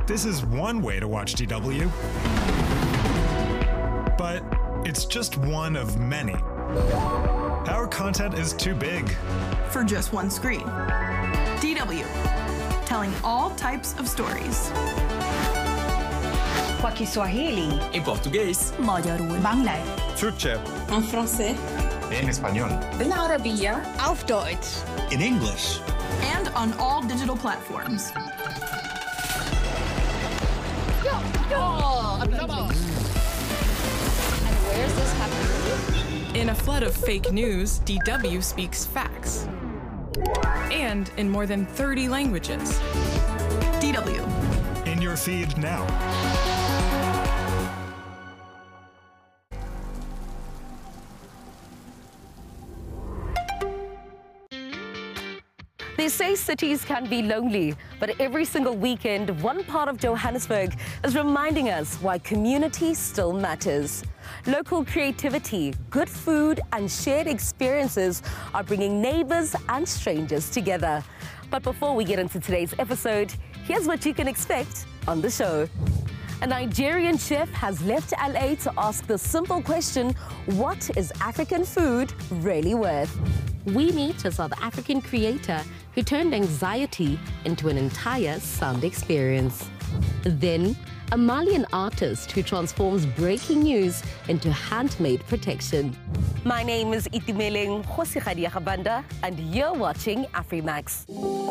This is one way to watch DW, but it's just one of many. Our content is too big for just one screen. DW, telling all types of stories. Kwa Kiswahili, en portugués, Magyarul, Bangla, Türkçe, en français, en español, بالعربية, auf Deutsch, in English, and on all digital platforms. And where's this happening? In a flood of fake news, DW speaks facts. And in more than 30 languages. DW. in your feed now. They say cities can be lonely, but every single weekend, one part of Johannesburg is reminding us why community still matters. Local creativity, good food, and shared experiences are bringing neighbors and strangers together. But before we get into today's episode, here's what you can expect on the show. A Nigerian chef has left LA to ask the simple question, what is African food really worth? We meet a South African creator who turned anxiety into an entire sound experience. Then, a Malian artist who transforms breaking news into handmade protection. My name is Itumeleng Khosikhadia Khabanda, and you're watching Afrimax.